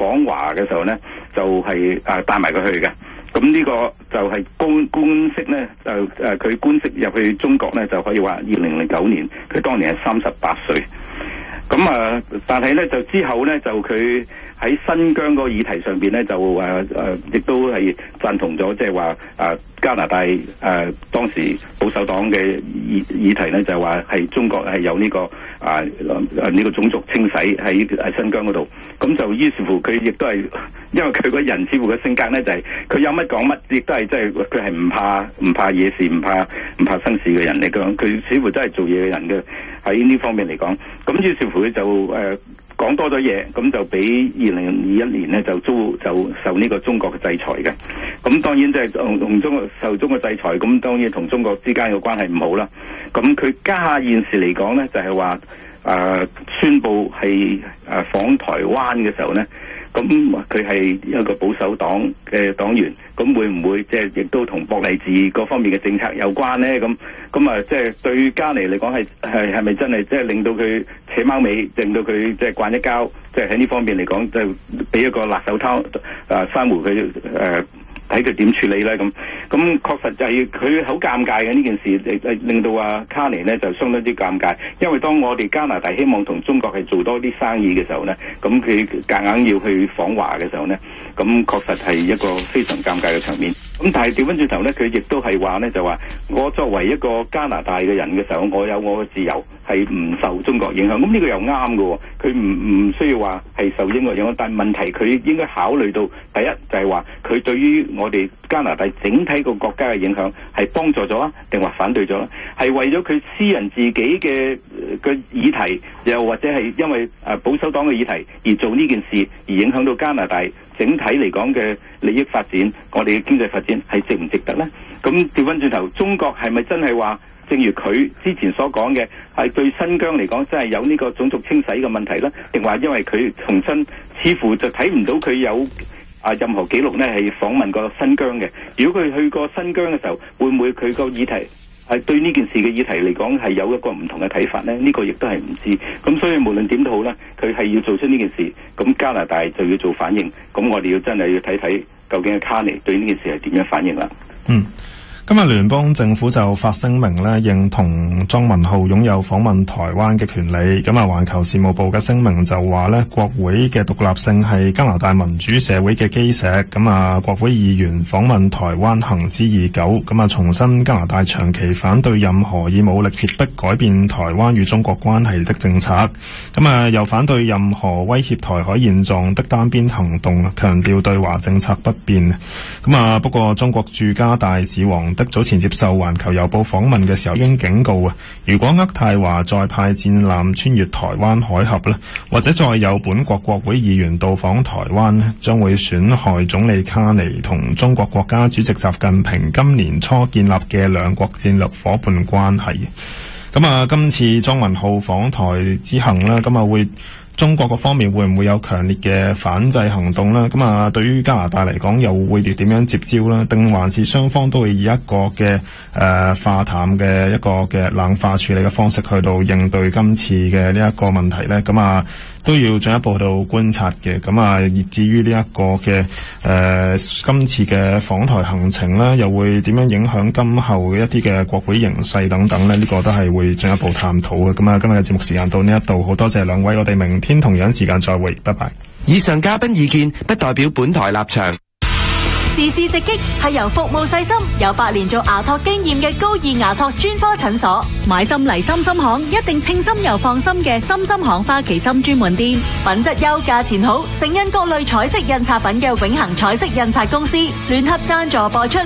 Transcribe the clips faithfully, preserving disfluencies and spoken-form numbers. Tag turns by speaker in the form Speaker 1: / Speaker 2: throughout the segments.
Speaker 1: 訪華嘅時候咧，就係、是、誒帶埋佢去嘅。咁呢個就係官官式咧，就誒佢官式入去中國咧，就可以話二零零九年，佢當年係三十八歲。咁啊，但係咧就之後咧，就佢喺新疆嗰個議題上邊咧，就誒誒，亦、啊、都係贊同咗，即係話誒加拿大誒、啊、當時保守黨嘅議議題咧，就話係中國係有呢、這個啊誒呢個種族清洗喺喺新疆嗰度。咁就於是乎佢亦都係，因為佢個人似乎嘅性格咧，就係、是、佢有乜講乜，亦都係即係佢係唔怕唔怕惹事，唔怕唔怕生事嘅人嚟講，佢似乎真係做嘢嘅人嘅。喺呢方面嚟講，咁於是乎佢就誒、呃、講多咗嘢，咁就俾二零二一年咧就遭就受呢個中國嘅制裁嘅。咁當然即係同同中國受中國制裁，咁當然同中國之間嘅關係唔好啦。咁佢家下現時嚟講咧，就係話誒宣布係誒、呃、訪台灣嘅時候咧。咁佢係一個保守黨嘅黨員，咁會唔會即係亦都同博勵治各方面嘅政策有關呢？咁咁啊，即係對加尼嚟講係係係咪真係即係令到佢扯貓尾，令到佢即係慣一交？即係喺呢方面嚟講，就俾一個辣手湯啊，珊瑚佢誒睇佢點處理咧？咁咁確實就係佢好尷尬嘅呢件事，令到阿卡尼呢就相當之尷尬。因為當我哋加拿大希望同中國係做多啲生意嘅時候呢，咁佢夾硬要去訪華嘅時候呢，咁確實係一個非常尷尬嘅場面。咁但係調翻轉頭呢，佢亦都係話呢，就話我作為一個加拿大嘅人嘅時候，我有我嘅自由，係唔受中國影響。咁呢個又啱嘅，佢唔唔需要話係受英國影響，但係問題佢應該考慮到第一就係話佢對於我哋加拿大整體個國家嘅影響係幫助咗啊，定話反對咗啦？係為咗佢私人自己嘅嘅議題，又或者係因為誒保守黨嘅議題而做呢件事，而影響到加拿大整體嚟講嘅利益發展，我哋嘅經濟發展係值唔值得呢？咁調翻轉頭，中國係咪真係話，正如佢之前所講嘅，係對新疆嚟講真係有呢個種族清洗嘅問題呢？定話因為佢重新似乎就睇唔到佢有啊任何記錄呢係訪問過新疆嘅？如果佢去過新疆嘅時候，會唔會佢個議題係對呢件事嘅議題嚟講係有一個唔同嘅睇法呢？呢、這個亦都係唔知。咁所以無論點都好啦，佢係要做出呢件事，咁加拿大就要做反應。咁我哋要真係要睇睇究竟卡尼對呢件事係點樣反應啦。
Speaker 2: 嗯。今日聯邦政府就發聲明咧，認同莊文浩擁有訪問台灣嘅權利。咁啊，環球事務部嘅聲明就話咧，國會嘅獨立性係加拿大民主社會嘅基石。咁啊，國會議員訪問台灣行之已久。咁啊，重申加拿大長期反對任何以武力脅迫改變台灣與中國關係的政策。咁啊，又反對任何威脅台海現狀的單邊行動，強調對華政策不變。咁啊，不過中國駐加大使王德早前接受環球郵報訪問嘅時候已經警告啊，如果渥太華再派戰艦穿越台灣海峽咧，或者再有本國國會議員到訪台灣咧，將會損害總理卡尼同中國國家主席習近平今年初建立嘅兩國戰略夥伴關係。咁啊，今次莊文浩訪台之行咧，咁啊會中國嗰方面會唔會有強烈嘅反制行動呢？咁啊，對於加拿大嚟講，又會點樣接招呢？定還是雙方都會以一個嘅誒、呃、化淡嘅一個嘅冷化處理嘅方式去到應對今次嘅呢一個問題呢？咁啊，都要進一步到觀察嘅。咁啊，至於呢一個嘅誒、呃、今次嘅訪台行程呢，又會點樣影響今後一啲嘅國會形勢等等呢？呢、這個都係會進一步探討嘅。咁啊，今日嘅節目時間到呢一度，好多謝兩位，我哋明天同樣時間再會，拜拜。
Speaker 3: 以上嘉賓意見不代表本台立場。
Speaker 4: 時事直擊係由服務細心、有八年做牙托經驗嘅高爾牙托專科診所，買心嚟心心行，一定稱心又放心嘅心心行花旗參專門店，品質優、價錢好，盛印各類彩色印刷品嘅永恆彩色印刷公司聯合贊助播出。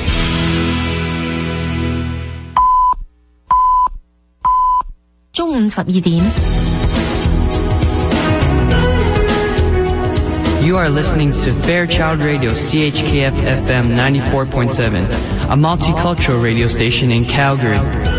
Speaker 5: 中午十二點。
Speaker 6: You are listening to Fairchild Radio C H K F F M ninety-four point seven, a multicultural radio station in Calgary.